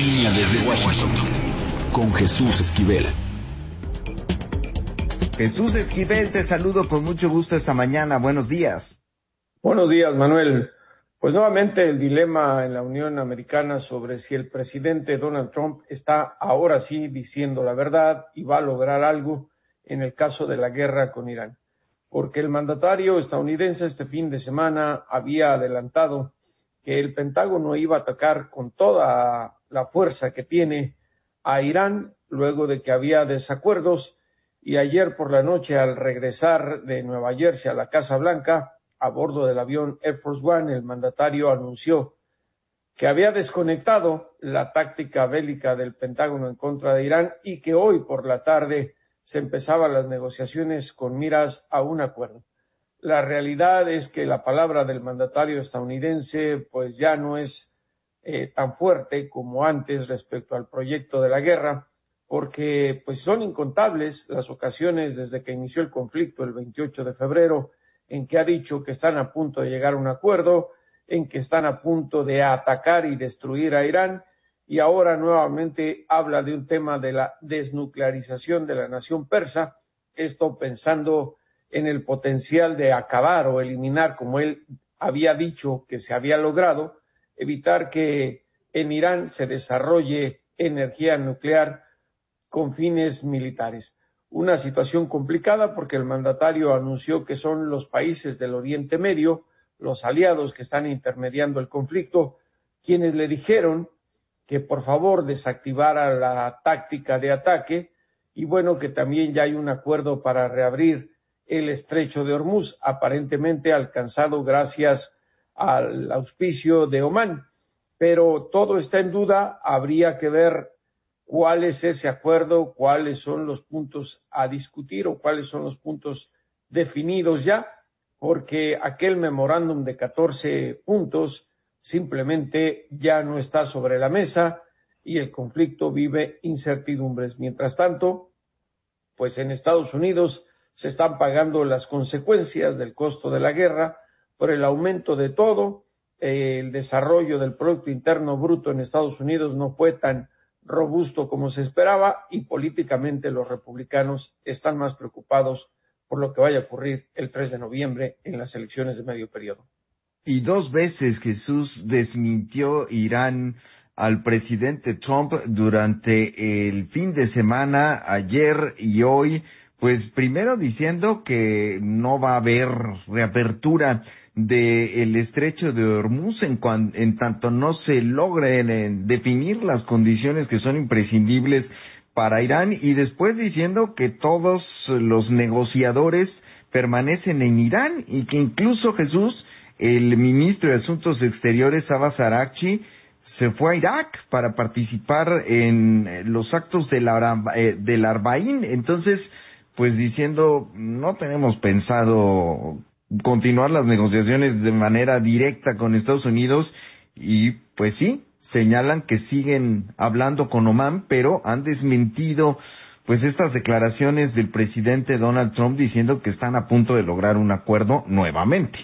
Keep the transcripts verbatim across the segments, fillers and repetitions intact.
línea desde Washington, con Jesús Esquivel. Jesús Esquivel, te saludo con mucho gusto esta mañana. Buenos días. Buenos días, Manuel. Pues nuevamente el dilema en la Unión Americana sobre si el presidente Donald Trump está ahora sí diciendo la verdad y va a lograr algo en el caso de la guerra con Irán. Porque el mandatario estadounidense este fin de semana había adelantado que el Pentágono iba a atacar con toda la fuerza que tiene a Irán luego de que había desacuerdos, y ayer por la noche, al regresar de Nueva Jersey a la Casa Blanca a bordo del avión Air Force One, el mandatario anunció que había desconectado la táctica bélica del Pentágono en contra de Irán y que hoy por la tarde se empezaban las negociaciones con miras a un acuerdo. La realidad es que la palabra del mandatario estadounidense pues ya no es eh, tan fuerte como antes respecto al proyecto de la guerra, porque pues son incontables las ocasiones desde que inició el conflicto el veintiocho de febrero en que ha dicho que están a punto de llegar a un acuerdo, en que están a punto de atacar y destruir a Irán, y ahora nuevamente habla de un tema de la desnuclearización de la nación persa, esto pensando en el potencial de acabar o eliminar, como él había dicho que se había logrado, evitar que en Irán se desarrolle energía nuclear con fines militares. Una situación complicada porque el mandatario anunció que son los países del Oriente Medio, los aliados que están intermediando el conflicto, quienes le dijeron que por favor desactivara la táctica de ataque y bueno, que también ya hay un acuerdo para reabrir el estrecho de Hormuz, aparentemente alcanzado gracias al auspicio de Omán. Pero todo está en duda, habría que ver cuál es ese acuerdo, cuáles son los puntos a discutir o cuáles son los puntos definidos ya, porque aquel memorándum de catorce puntos simplemente ya no está sobre la mesa y el conflicto vive incertidumbres. Mientras tanto, pues en Estados Unidos se están pagando las consecuencias del costo de la guerra por el aumento de todo. Eh, el desarrollo del Producto Interno Bruto en Estados Unidos no fue tan robusto como se esperaba y políticamente los republicanos están más preocupados por lo que vaya a ocurrir el tres de noviembre en las elecciones de medio periodo. Y dos veces Jesús desmintió Irán al presidente Trump durante el fin de semana, ayer y hoy, pues primero diciendo que no va a haber reapertura del estrecho de Hormuz en, cuan, en tanto no se logren eh, definir las condiciones que son imprescindibles para Irán, y después diciendo que todos los negociadores permanecen en Irán y que incluso Jesús, el ministro de Asuntos Exteriores, Abbas Araghchi, se fue a Irak para participar en los actos del, eh, del Arbaín. Entonces, pues diciendo, no tenemos pensado continuar las negociaciones de manera directa con Estados Unidos, y pues sí, señalan que siguen hablando con Omán, pero han desmentido pues estas declaraciones del presidente Donald Trump diciendo que están a punto de lograr un acuerdo nuevamente.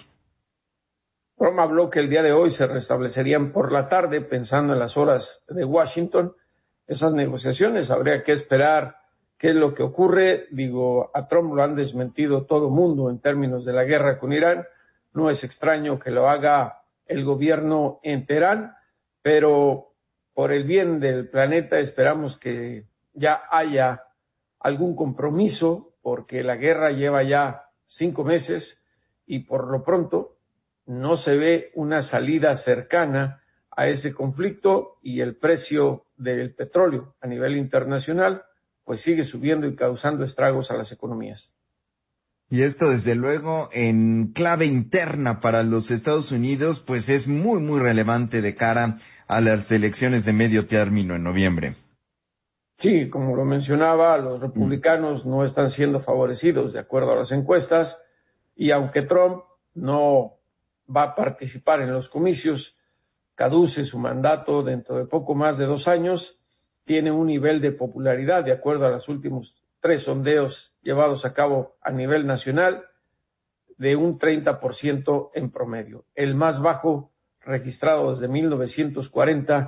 Trump habló que el día de hoy se restablecerían por la tarde, pensando en las horas de Washington. Esas negociaciones habría que esperar qué es lo que ocurre. Digo, a Trump lo han desmentido todo mundo en términos de la guerra con Irán. No es extraño que lo haga el gobierno en Teherán, pero por el bien del planeta esperamos que ya haya algún compromiso, porque la guerra lleva ya cinco meses y por lo pronto no se ve una salida cercana a ese conflicto, y el precio del petróleo a nivel internacional pues sigue subiendo y causando estragos a las economías. Y esto, desde luego, en clave interna para los Estados Unidos, pues es muy, muy relevante de cara a las elecciones de medio término en noviembre. Sí, como lo mencionaba, los republicanos mm. no están siendo favorecidos de acuerdo a las encuestas, y aunque Trump no va a participar en los comicios, caduce su mandato dentro de poco más de dos años, tiene un nivel de popularidad, de acuerdo a los últimos tres sondeos llevados a cabo a nivel nacional, de un treinta por ciento en promedio, el más bajo registrado desde mil novecientos cuarenta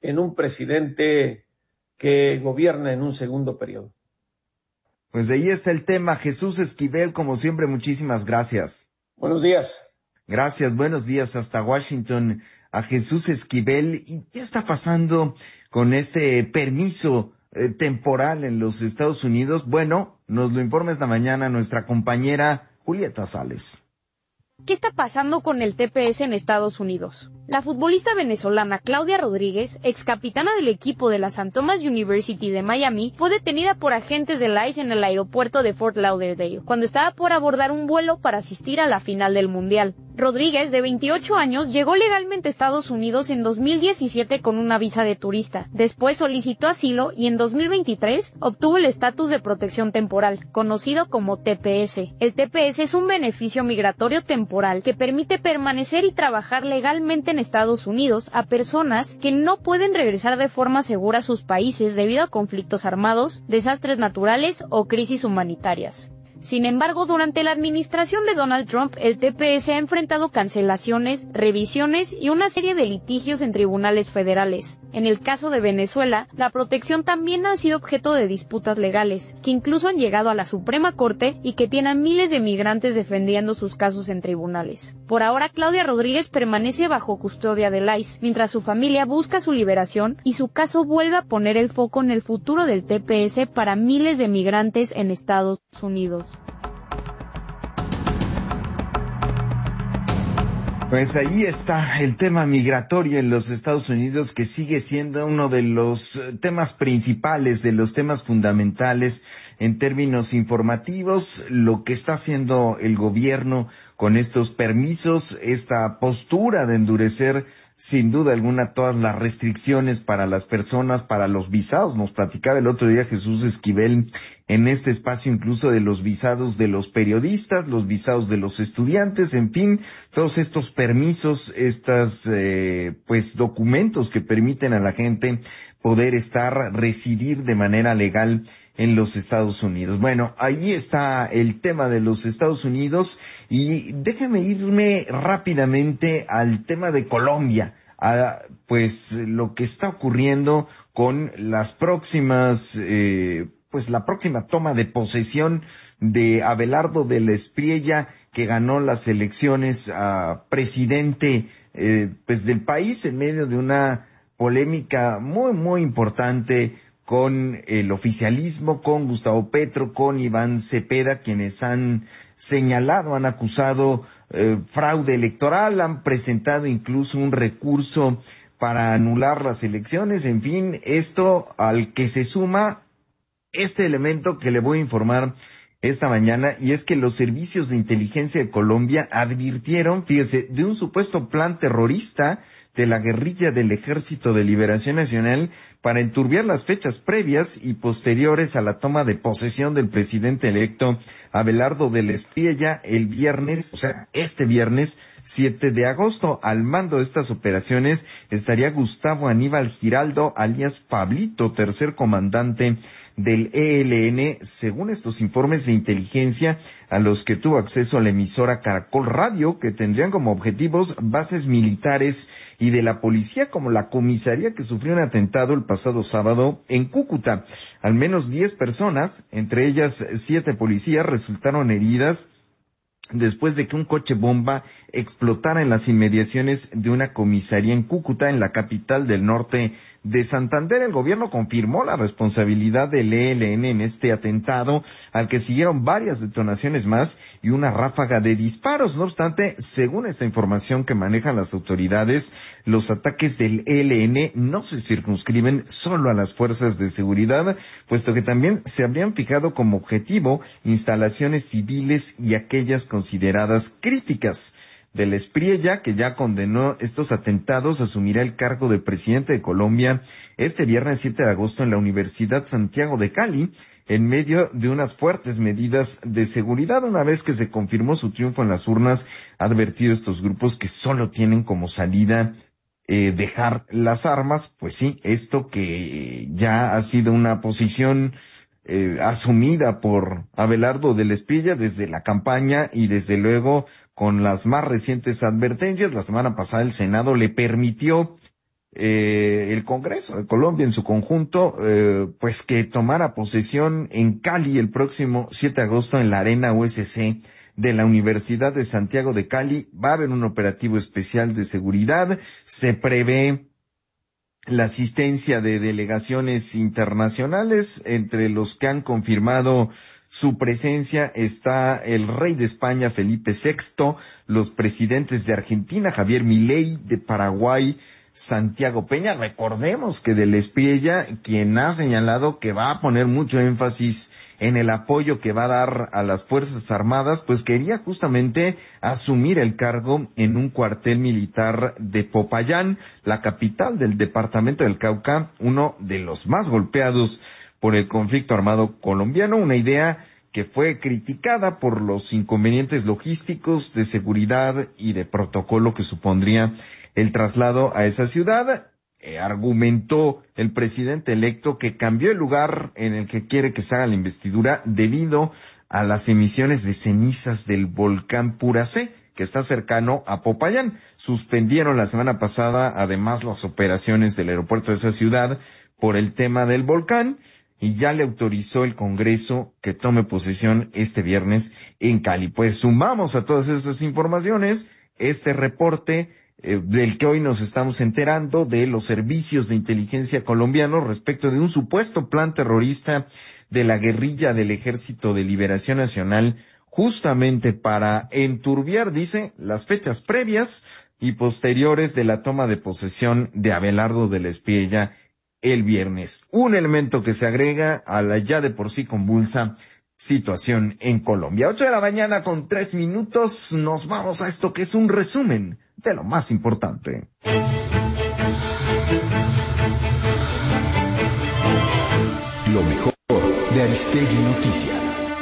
en un presidente que gobierna en un segundo periodo. Pues ahí está el tema. Jesús Esquivel, como siempre, muchísimas gracias. Buenos días. Gracias, buenos días hasta Washington a Jesús Esquivel. ¿Y qué está pasando con este permiso eh, temporal en los Estados Unidos? Bueno, nos lo informa esta mañana nuestra compañera Julieta Sales. ¿Qué está pasando con el T P S en Estados Unidos? La futbolista venezolana Claudia Rodríguez, ex capitana del equipo de la Saint Thomas University de Miami, fue detenida por agentes del I C E en el aeropuerto de Fort Lauderdale, cuando estaba por abordar un vuelo para asistir a la final del Mundial. Rodríguez, de veintiocho años, llegó legalmente a Estados Unidos en dos mil diecisiete con una visa de turista. Después solicitó asilo y en dos mil veintitrés obtuvo el estatus de protección temporal, conocido como T P S. El T P S es un beneficio migratorio temporal que permite permanecer y trabajar legalmente en Estados Unidos a personas que no pueden regresar de forma segura a sus países debido a conflictos armados, desastres naturales o crisis humanitarias. Sin embargo, durante la administración de Donald Trump, el T P S ha enfrentado cancelaciones, revisiones y una serie de litigios en tribunales federales. En el caso de Venezuela, la protección también ha sido objeto de disputas legales, que incluso han llegado a la Suprema Corte y que tienen a miles de migrantes defendiendo sus casos en tribunales. Por ahora, Claudia Rodríguez permanece bajo custodia del I C E, mientras su familia busca su liberación y su caso vuelve a poner el foco en el futuro del T P S para miles de migrantes en Estados Unidos. Pues ahí está el tema migratorio en los Estados Unidos, que sigue siendo uno de los temas principales, de los temas fundamentales en términos informativos. Lo que está haciendo el gobierno con estos permisos, esta postura de endurecer sin duda alguna todas las restricciones para las personas, para los visados. Nos platicaba el otro día Jesús Esquivel en este espacio incluso de los visados de los periodistas, los visados de los estudiantes, en fin, todos estos permisos, estos eh, pues documentos que permiten a la gente poder estar, residir de manera legal en los Estados Unidos. Bueno, ahí está el tema de los Estados Unidos y déjeme irme rápidamente al tema de Colombia, a pues lo que está ocurriendo con las próximas, eh, pues la próxima toma de posesión de Abelardo de la Espriella, que ganó las elecciones a presidente eh, pues del país en medio de una polémica muy muy importante con el oficialismo, con Gustavo Petro, con Iván Cepeda, quienes han señalado, han acusado eh, fraude electoral, han presentado incluso un recurso para anular las elecciones. En fin, esto al que se suma este elemento que le voy a informar esta mañana, y es que los servicios de inteligencia de Colombia advirtieron, fíjese, de un supuesto plan terrorista de la guerrilla del Ejército de Liberación Nacional para enturbiar las fechas previas y posteriores a la toma de posesión del presidente electo Abelardo de la Espriella el viernes, o sea, este viernes siete de agosto. Al mando de estas operaciones estaría Gustavo Aníbal Giraldo, alias Pablito, tercer comandante del E L N, según estos informes de inteligencia a los que tuvo acceso la emisora Caracol Radio, que tendrían como objetivos bases militares y de la policía, como la comisaría que sufrió un atentado el pasado sábado en Cúcuta. Al menos diez personas, entre ellas siete policías, resultaron heridas después de que un coche bomba explotara en las inmediaciones de una comisaría en Cúcuta, en la capital del norte de Santander. El gobierno confirmó la responsabilidad del E L N en este atentado, al que siguieron varias detonaciones más y una ráfaga de disparos. No obstante, según esta información que manejan las autoridades, los ataques del E L N no se circunscriben solo a las fuerzas de seguridad, puesto que también se habrían fijado como objetivo instalaciones civiles y aquellas consideradas críticas. De la Espriella, que ya condenó estos atentados, asumirá el cargo de presidente de Colombia este viernes siete de agosto en la Universidad Santiago de Cali, en medio de unas fuertes medidas de seguridad. Una vez que se confirmó su triunfo en las urnas, ha advertido a estos grupos que solo tienen como salida eh, dejar las armas. Pues sí, esto que ya ha sido una posición Eh, asumida por Abelardo de la Espriella desde la campaña y desde luego con las más recientes advertencias. La semana pasada el Senado le permitió eh, el Congreso de Colombia en su conjunto, eh, pues que tomara posesión en Cali el próximo siete de agosto en la Arena U S C de la Universidad de Santiago de Cali. Va a haber un operativo especial de seguridad. Se prevé la asistencia de delegaciones internacionales. Entre los que han confirmado su presencia está el rey de España, Felipe sexto, los presidentes de Argentina, Javier Milei, de Paraguay, Santiago Peña. Recordemos que del Espriella, quien ha señalado que va a poner mucho énfasis en el apoyo que va a dar a las Fuerzas Armadas, pues quería justamente asumir el cargo en un cuartel militar de Popayán, la capital del departamento del Cauca, uno de los más golpeados por el conflicto armado colombiano, una idea que fue criticada por los inconvenientes logísticos, de seguridad y de protocolo que supondría el traslado a esa ciudad. Eh, argumentó el presidente electo que cambió el lugar en el que quiere que se haga la investidura debido a las emisiones de cenizas del volcán Puracé, que está cercano a Popayán. Suspendieron la semana pasada además las operaciones del aeropuerto de esa ciudad por el tema del volcán, y ya le autorizó el Congreso que tome posesión este viernes en Cali. Pues sumamos a todas esas informaciones este reporte eh, del que hoy nos estamos enterando de los servicios de inteligencia colombianos respecto de un supuesto plan terrorista de la guerrilla del Ejército de Liberación Nacional, justamente para enturbiar, dice, las fechas previas y posteriores de la toma de posesión de Abelardo del Espriella el viernes. Un elemento que se agrega a la ya de por sí convulsa situación en Colombia. Ocho de la mañana con tres minutos, nos vamos a esto que es un resumen de lo más importante. Lo mejor de Aristegui Noticias.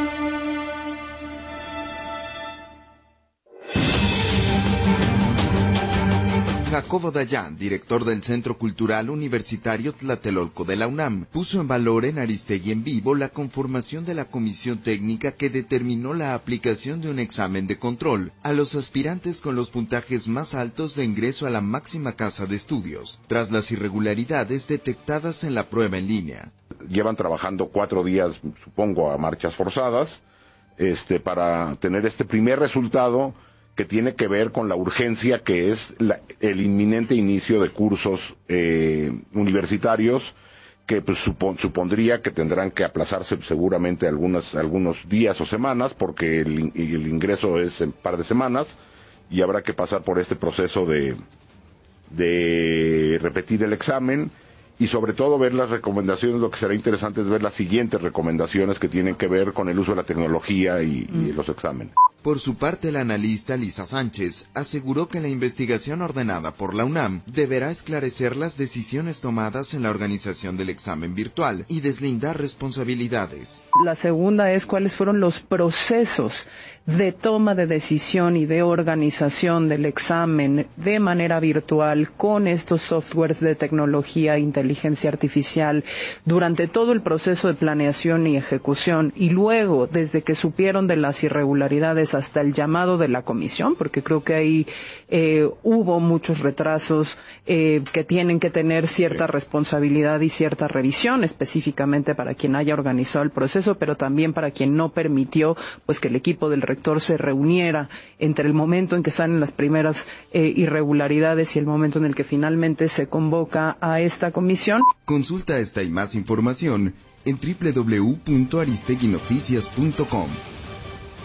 Jacobo Dayan, director del Centro Cultural Universitario Tlatelolco de la UNAM, puso en valor en Aristegui en Vivo la conformación de la comisión técnica que determinó la aplicación de un examen de control a los aspirantes con los puntajes más altos de ingreso a la máxima casa de estudios, tras las irregularidades detectadas en la prueba en línea. Llevan trabajando cuatro días, supongo, a marchas forzadas, este, para tener este primer resultado que tiene que ver con la urgencia que es la, el inminente inicio de cursos eh, universitarios que pues, supon, supondría que tendrán que aplazarse seguramente algunos, algunos días o semanas porque el, el ingreso es en par de semanas y habrá que pasar por este proceso de, de repetir el examen y sobre todo ver las recomendaciones. Lo que será interesante es ver las siguientes recomendaciones que tienen que ver con el uso de la tecnología y, mm. y los exámenes. Por su parte, la analista Lisa Sánchez aseguró que la investigación ordenada por la UNAM deberá esclarecer las decisiones tomadas en la organización del examen virtual y deslindar responsabilidades. La segunda es cuáles fueron los procesos de toma de decisión y de organización del examen de manera virtual con estos softwares de tecnología e inteligencia artificial durante todo el proceso de planeación y ejecución y luego desde que supieron de las irregularidades hasta el llamado de la comisión, porque creo que ahí eh, hubo muchos retrasos eh, que tienen que tener cierta responsabilidad y cierta revisión, específicamente para quien haya organizado el proceso, pero también para quien no permitió pues que el equipo del rector se reuniera entre el momento en que salen las primeras eh, irregularidades y el momento en el que finalmente se convoca a esta comisión. Consulta esta y más información en doble u doble u doble u punto aristegui noticias punto com.